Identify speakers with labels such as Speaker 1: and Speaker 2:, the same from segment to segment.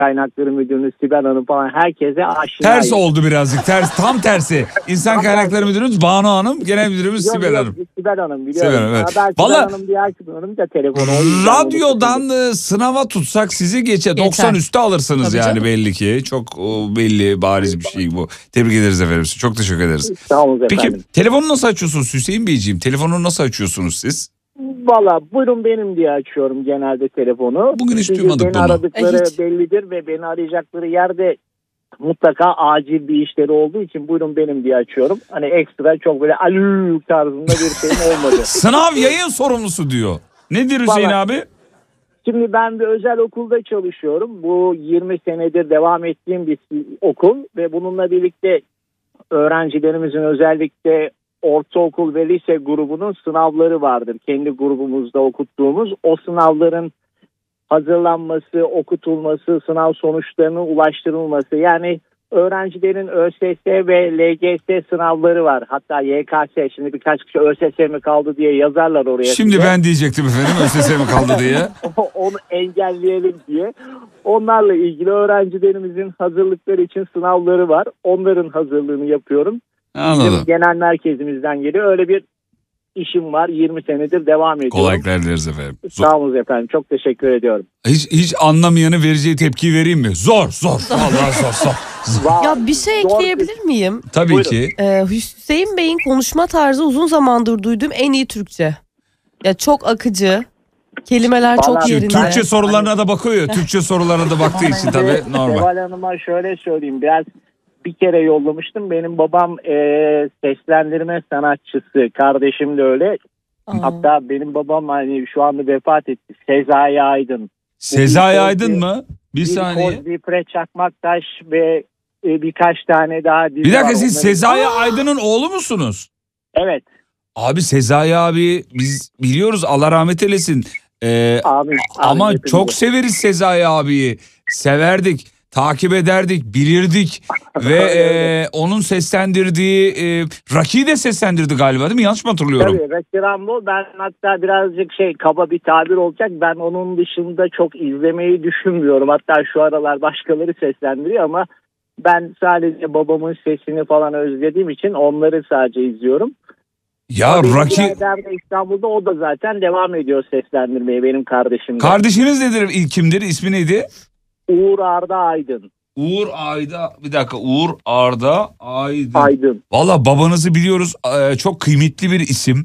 Speaker 1: Kaynakları Müdürümüz Sibel Hanım falan herkese aşina.
Speaker 2: Ters oldu birazcık. Tam tersi. İnsan Kaynakları Müdürümüz Banu Hanım, Genel Müdürümüz Sibel Hanım.
Speaker 1: Sibel Hanım biliyorum.
Speaker 2: Sibel Hanım, evet.
Speaker 1: Ben Sibel Hanım diye açmıyorum da telefonu.
Speaker 2: Radyodan sınava tutsak sizi 90 üstü alırsınız. Tabii yani canım. Belli ki. Çok belli, bariz bir şey bu. Tebrik ederiz efendim. Çok teşekkür ederiz.
Speaker 1: Sağ olun efendim.
Speaker 2: Peki telefonu nasıl açıyorsunuz Hüseyin Beyciğim? Telefonu nasıl açıyorsunuz siz?
Speaker 1: Valla buyurun benim diye açıyorum genelde telefonu.
Speaker 2: Bugün hiç duymadık bunu.
Speaker 1: Beni aradıkları bellidir ve beni arayacakları yerde mutlaka acil bir işleri olduğu için buyurun benim diye açıyorum. Hani ekstra çok böyle alü tarzında bir şeyim olmadı.
Speaker 2: Sınav yayın sorumlusu diyor. Nedir Hüseyin abi?
Speaker 1: Şimdi ben bir özel okulda çalışıyorum. Bu 20 senedir devam ettiğim bir okul ve bununla birlikte öğrencilerimizin özellikle ortaokul ve lise grubunun sınavları vardır. Kendi grubumuzda okuttuğumuz o sınavların hazırlanması, okutulması, sınav sonuçlarının ulaştırılması. Yani öğrencilerin ÖSS ve LGS sınavları var. Hatta YKS, şimdi birkaç kişi ÖSS mi kaldı diye yazarlar oraya.
Speaker 2: Şimdi size. Ben diyecektim efendim ÖSS mi kaldı diye.
Speaker 1: Onu engelleyelim diye. Onlarla ilgili öğrencilerimizin hazırlıkları için sınavları var. Onların hazırlığını yapıyorum.
Speaker 2: Anladım.
Speaker 1: Bizim genel merkezimizden geliyor. Öyle bir işim var. 20 senedir devam ediyorum.
Speaker 2: Kolaylıklar dileriz efendim.
Speaker 1: Sağ olun efendim. Çok teşekkür ediyorum.
Speaker 2: Hiç anlamayanı vereceği tepkiyi vereyim mi? Zor. Vallahi zor.
Speaker 3: Ya bir şey ekleyebilir miyim?
Speaker 2: Tabii
Speaker 1: Buyurun.
Speaker 2: ki.
Speaker 3: Hüseyin Bey'in konuşma tarzı uzun zamandır duyduğum en iyi Türkçe. Ya çok akıcı. Kelimeler çok yerinde.
Speaker 2: Türkçe sorularına da bakıyor ya. Türkçe sorularına da baktığı için tabii normal.
Speaker 1: Seval Hanım'a şöyle söyleyeyim. Bir kere yollamıştım. Benim babam seslendirme sanatçısı. Kardeşim de öyle. Hatta benim babam hani şu anda vefat etti. Sezai Aydın.
Speaker 2: Sezai Aydın mı? Bir saniye.
Speaker 1: Kozbi, Fred Çakmaktaş ve birkaç tane daha dizi
Speaker 2: Bir dakika
Speaker 1: var.
Speaker 2: siz Sezai Aydın'ın oğlu musunuz?
Speaker 1: Evet.
Speaker 2: Abi Sezai abi biz biliyoruz, Allah rahmet eylesin. Ama çok severiz Sezai abiyi. Severdik. Takip ederdik, bilirdik ve onun seslendirdiği Rocky'yi de seslendirdi galiba, değil mi? Yanlış mı hatırlıyorum?
Speaker 1: Tabii Rocky Rambo. Ben hatta birazcık kaba bir tabir olacak. Ben onun dışında çok izlemeyi düşünmüyorum. Hatta şu aralar başkaları seslendiriyor ama ben sadece babamın sesini falan özlediğim için onları sadece izliyorum.
Speaker 2: Ya Rocky...
Speaker 1: İstanbul'da o da zaten devam ediyor seslendirmeye, benim kardeşim de.
Speaker 2: Kardeşiniz nedir? Kimdir? İsmi neydi?
Speaker 1: Uğur Arda Aydın.
Speaker 2: Uğur Arda Aydın. Valla babanızı biliyoruz. Çok kıymetli bir isim.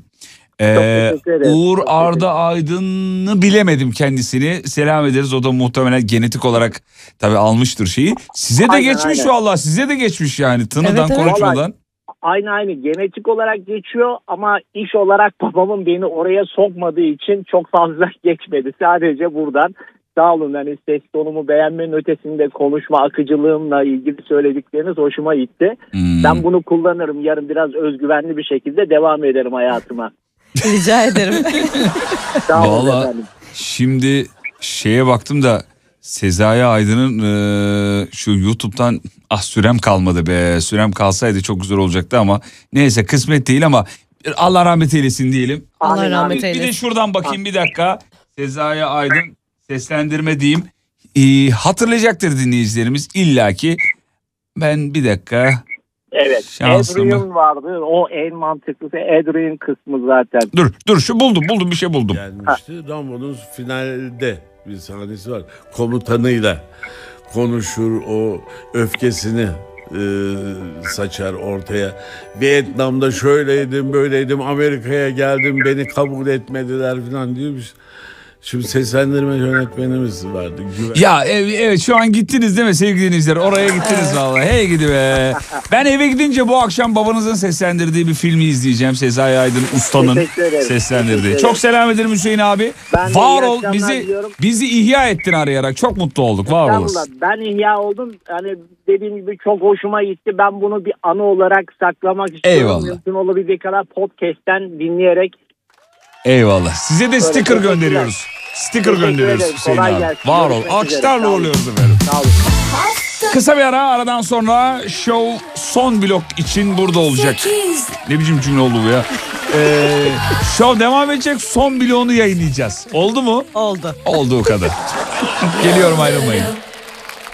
Speaker 2: Uğur Arda Aydın'ı bilemedim kendisini. Selam ederiz. O da muhtemelen genetik olarak tabii almıştır şeyi. Size de geçmiş valla. Size de geçmiş yani. Tınıdan konuşmadan.
Speaker 1: Vallahi, aynı genetik olarak geçiyor ama iş olarak babamın beni oraya sokmadığı için çok fazla geçmedi. Sadece buradan sağ olun, hani ses tonumu beğenmenin ötesinde konuşma akıcılığımla ilgili söyledikleriniz hoşuma gitti. Ben bunu kullanırım. Yarın biraz özgüvenli bir şekilde devam ederim hayatıma.
Speaker 3: Rica ederim.
Speaker 1: Sağ olun efendim.
Speaker 2: Şimdi şeye baktım da Sezai Aydın'ın şu YouTube'dan sürem kalmadı be. Sürem kalsaydı çok güzel olacaktı ama neyse, kısmet değil ama Allah rahmet eylesin diyelim.
Speaker 3: Allah rahmet eylesin.
Speaker 2: Bir de şuradan bakayım bir dakika. Sezai Aydın seslendirme diyeyim. Hatırlayacaktır dinleyicilerimiz illaki. Ben bir dakika.
Speaker 1: Evet. Adrian vardı. O en mantıklısı Adrian kısmı zaten.
Speaker 2: Dur şu buldum bir şey buldum.
Speaker 4: Gelmişti. Rambo'nun finalde bir sahnesi var. Komutanıyla konuşur, o öfkesini saçar ortaya. Vietnam'da şöyleydim böyleydim, Amerika'ya geldim beni kabul etmediler falan diyor. Şimdi seslendirme yönetmenimiz vardı.
Speaker 2: Ya evet şu an gittiniz değil mi sevgili dinleyiciler? Oraya gittiniz vallahi. Hey gidi be. Ben eve gidince bu akşam babanızın seslendirdiği bir filmi izleyeceğim. Sezai Aydın ustanın seslendirdiği. Çok selam ederim Hüseyin abi. Var ol, bizi ihya ettin arayarak. Çok mutlu olduk. Var olasın.
Speaker 1: Ben ihya oldum. Hani dediğim gibi çok hoşuma gitti. Ben bunu bir anı olarak saklamak istiyorum.
Speaker 2: Eyvallah.
Speaker 1: Mümkün olabildiği kadar podcast'ten dinleyerek.
Speaker 2: Eyvallah. Size de sticker gönderiyoruz. Sticker gönderiyoruz Hüseyin abi. Var ol. Alkışlarla uğurluyoruz efendim.
Speaker 1: Sağ olun.
Speaker 2: Kısa bir aradan sonra show son blok için burada olacak. Ne biçim cümle oldu bu ya? Show devam edecek, son bloğunu yayınlayacağız. Oldu mu?
Speaker 3: Oldu.
Speaker 2: Oldu o kadar. Geliyorum, ayrılmayın.